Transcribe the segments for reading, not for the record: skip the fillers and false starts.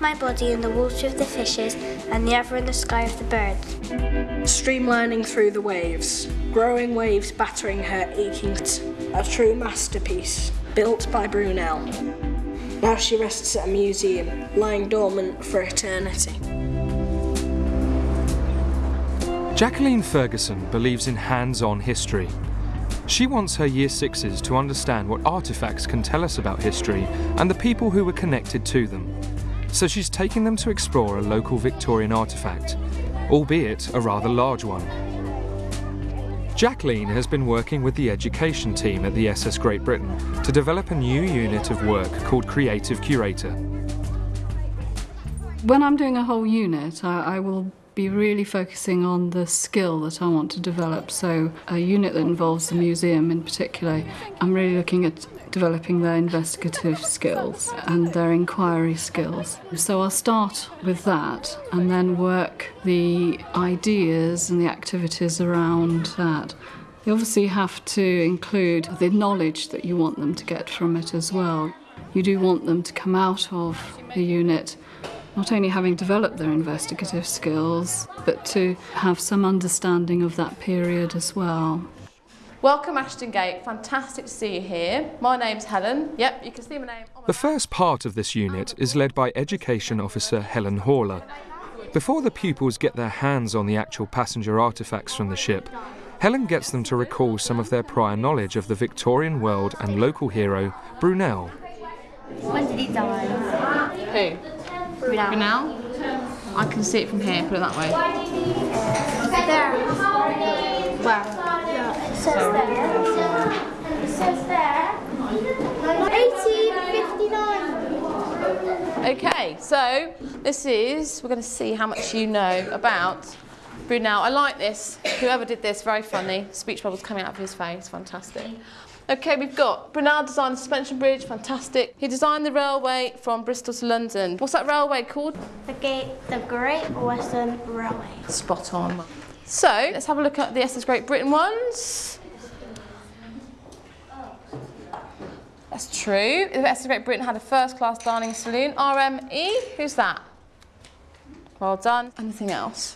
of my body in the water of the fishes and the other in the sky of the birds. Streamlining through the waves, growing waves battering her aching a true masterpiece, built by Brunel. Now she rests at a museum, lying dormant for eternity. Jacqueline Ferguson believes in hands-on history. She wants her Year 6s to understand what artefacts can tell us about history and the people who were connected to them. So she's taking them to explore a local Victorian artefact, albeit a rather large one. Jacqueline has been working with the education team at the SS Great Britain to develop a new unit of work called Creative Curator. When I'm doing a whole unit, I will be really focusing on the skill that I want to develop. So a unit that involves the museum in particular, I'm really looking at developing their investigative skills and their inquiry skills. So I'll start with that and then work the ideas and the activities around that. You obviously have to include the knowledge that you want them to get from it as well. You do want them to come out of the unit not only having developed their investigative skills, but to have some understanding of that period as well. Welcome Ashton Gate, fantastic to see you here. My name's Helen. Yep, you can see my name. The first part of this unit is led by Education Officer Helen Horler. Before the pupils get their hands on the actual passenger artefacts from the ship, Helen gets them to recall some of their prior knowledge of the Victorian world and local hero, Brunel. When did he die? Who? Brunel? I can see it from here, put it that way. There. Where? It says there. It says there. 1859. Okay, so we're going to see how much you know about Brunel. I like this. Whoever did this, very funny. Speech bubbles coming out of his face, fantastic. Okay, we've got Brunel designed the suspension bridge, fantastic. He designed the railway from Bristol to London. What's that railway called? The Great Western Railway. Spot on. So, let's have a look at the SS Great Britain ones. That's true. The SS Great Britain had a first-class dining saloon. RME, who's that? Well done. Anything else?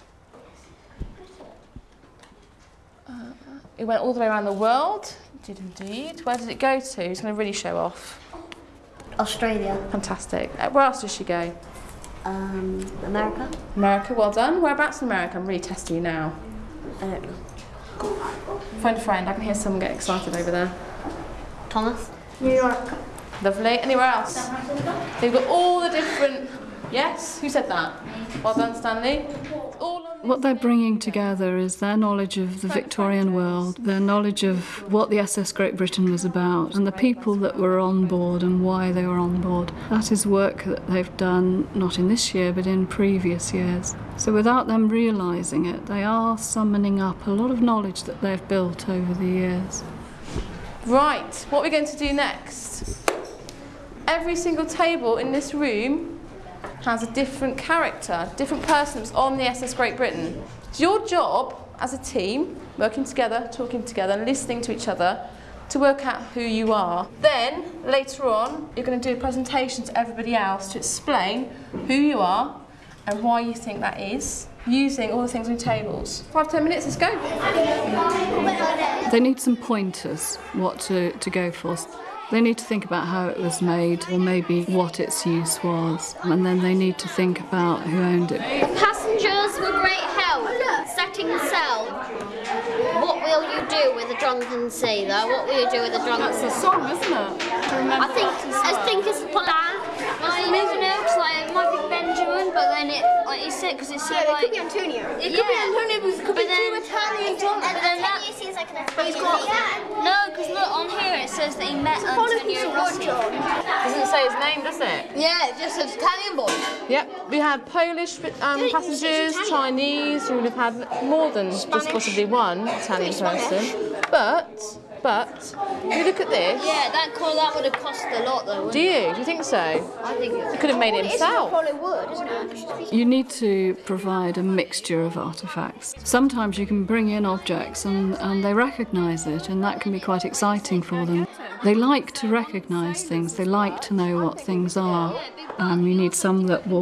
It went all the way around the world. Did indeed. Where did it go to? It's going to really show off. Australia. Fantastic. Where else did she go? America. America, well done. Whereabouts in America? I'm really testing you now. I don't know. Phone a friend. I can hear someone get excited over there. Thomas. New York. Lovely. Anywhere else? They've got all the different... Yes? Who said that? Well done, Stanley. What they're bringing together is their knowledge of the Victorian world, their knowledge of what the SS Great Britain was about, and the people that were on board and why they were on board. That is work that they've done not in this year, but in previous years. So without them realising it, they are summoning up a lot of knowledge that they've built over the years. Right, what are we going to do next? Every single table in this room has a different character, different person that's on the SS Great Britain. It's your job as a team, working together, talking together, and listening to each other to work out who you are. Then, later on, you're going to do a presentation to everybody else to explain who you are and why you think that is, using all the things on your tables. 5-10 minutes, let's go. They need some pointers what to go for. They need to think about how it was made, or maybe what its use was, and then they need to think about who owned it. Passengers were great help. Setting sail. What will you do with a drunken sailor? What will you do with a drunken sailor? It's a song, isn't it? I think it's a plan. I never know, because it might be Benjamin, but then you say because it's so it could be Antonio. It could be Antonio, but it could be two Italian drummers. But then that seems like an Italian. No, because look on here it says that he met Antonio Rossi. Doesn't say his name, does it? Yeah, it just says Italian boy. Yep, we had Polish passengers, Chinese, who would have had more than just possibly one Italian person. But if you look at this... Yeah, that would have cost a lot though, Do you? Do you think so? I think he could have made it himself. Probably would, isn't it? You need to provide a mixture of artefacts. Sometimes you can bring in objects and they recognise it, and that can be quite exciting for them. They like to recognise things, they like to know what things are. You need some that will